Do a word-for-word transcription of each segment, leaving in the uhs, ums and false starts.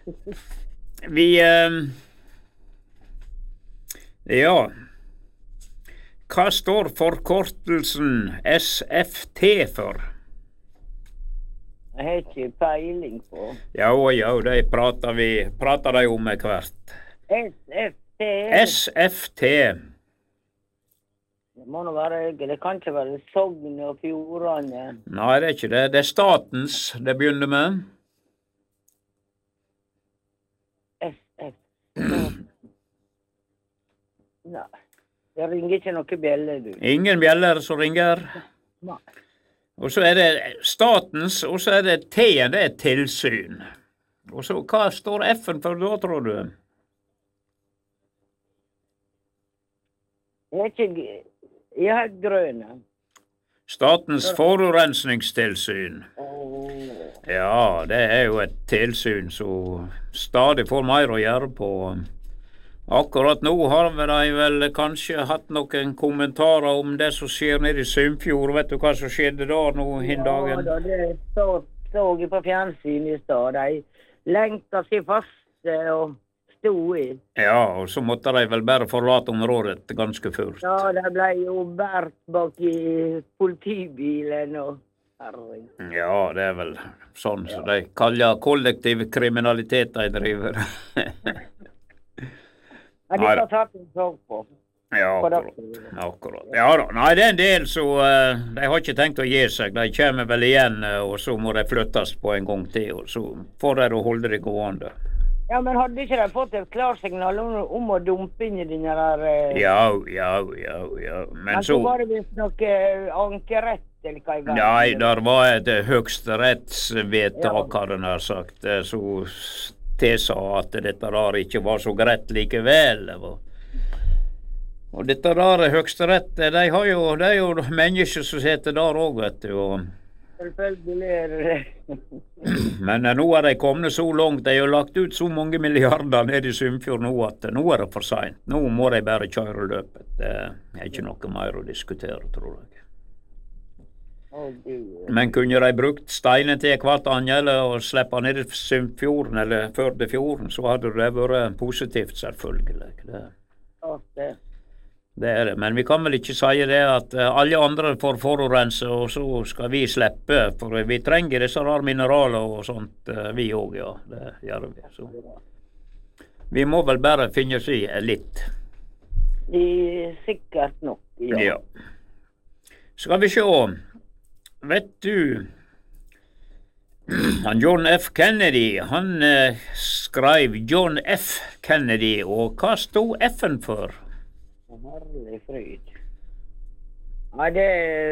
Vi eh, Ja. Hva står forkortelsen S F T for? Jeg har ikke peiling på. Ja, ja, det prater vi prater de om hvert. S F T? S F T. Det må nå være Det kan ikke være Sogn og Fjordane. Nei, det er ikke det. Det er statens det begynner med. S F T. Nei. Det ringer ikke noe bjeller, du. Ingen bjeller som ringer. Nei. Og så er det statens, og så er det T-en, det er tilsyn. Og så hva står F-en for da, tror du? Jeg er ikke Jeg har grønne. Statens forurensningstilsyn. Oh. Ja, det er jo et tilsyn som stadig får mer å gjøre på. Akkurat nå har de vel kanskje hatt noen kommentarer om det som skjer nede i Sunnfjord. Vet du hva som skjedde da nå hin dagen? Ja, da, det så, så jeg på fjernsyn i stad. De lengta seg fast og sto i. Ja, og så måtte de vel bare forlate området ganske fort. Ja, de ble jo båret bak i politibilen og herregud. Ja, det er vel sånn som de kaller kollektiv kriminalitet de driver. Ja, de har tatt en sånn på. Ja, akkurat. akkurat. Ja da, nei, det er en del så uh, de har ikke tenkt å gi seg. De kommer vel igjen, uh, og så må de flyttes på en gang til, og så får de å holde det gående. Ja, men hadde ikke de fått et klarsignal om, om å dumpe inn i denne der... Uh... Ja, ja, ja, ja. Men, men så... var det visst noe ankerett, eller hva i verden? Nei, der var et høyesterettsvedtak, ja. Hadde han sagt, så... sa at dette der ikke var så greit likevel. Og dette der høgsterett, de har jo, det er jo mennesker som sitter der også, vet du. Og... Selvfølgelig er det. Men nå er de kommet så langt, de har lagt ut så mange milliarder ned i Sunnfjord nå, at nå er det for sent. Nå må de bare kjøre løpet. Det er ikke noe mer å diskutere, tror jeg. Oh, men kunne de brukt steinen til hvert annet og slippe ned i Sunnfjorden eller Førdefjorden, så hadde det vært positivt, selvfølgelig. Det, okay. det er det. Men vi kan vel ikke si det at alle andre får forurense, og så skal vi slippe, for vi trenger disse rar mineraler og sånt, vi også, ja. Det gjør vi. Så. Vi må vel bare finne oss i litt. I, sikkert nok, ja. ja. Skal vi se om vet du, han John F. Kennedy, han eh, skrev John F. Kennedy, og hva stod F-en for? Herlig fryd. Ja, det...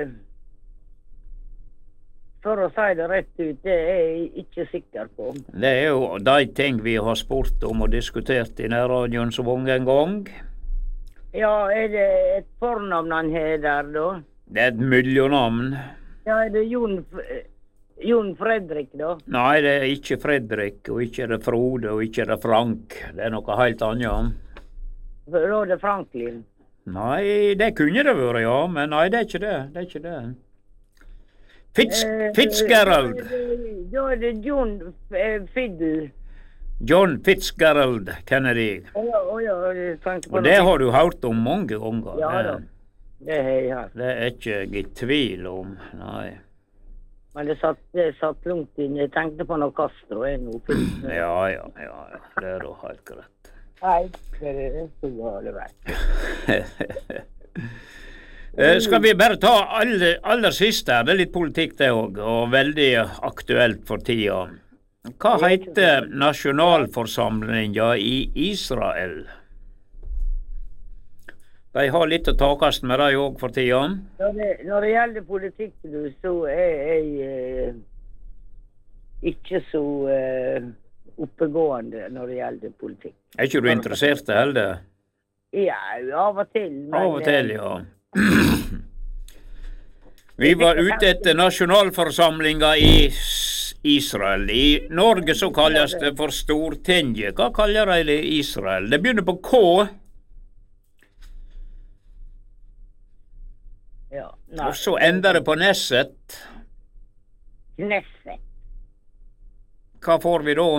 For å si det rett ut, det er jeg ikke sikker på. Det er jo de ting vi har spurt om og diskutert i nærradioen så mange en gang. Ja, er det et fornavn han har der, da? Det er et millionavn. Ja, er det Jon, Jon Fredrik, da? Nei, det er ikke Fredrik, og ikke er det Frode, og ikke er det Frank. Det er noe helt annet. Da er det Franklin? Nei, det kunne det vært, ja, men nei, det er ikke det. Det er ikke det. Fitz, Fitzgerald. Da er det John Fiddle. John Fitzgerald Kennedy. Oh, ja, oh, ja, og det har du hørt om mange ganger. Ja da. Det har jeg hatt. Det er ikke jeg i tvil om, nei. Men det satt, det satt langt inn. Jeg tenkte på noe Castro. Jeg nå. ja, ja, ja, ja. Det er da helt greit. Nei, det er så gale vei. Skal vi bare ta aller, aller siste her? Det er litt politikk det også, og veldig aktuelt for tida. Hva heter nasjonalforsamlinga i Israel? De har litt å takast med det òg for tida. Når det, når det gjelder politikk, så er jeg eh, ikke så eh, oppegående når det gjelder politikk. Er ikke du interessert i heller? Ja, av og til. Men, av og til, ja. Vi var ute etter nasjonalforsamlinga i Israel. I Norge så kalles det for Stortinget. Hva kaller de det i Israel? Det begynner på K. Ja, og så ender det på Nesset. Nesset. Hva får vi da?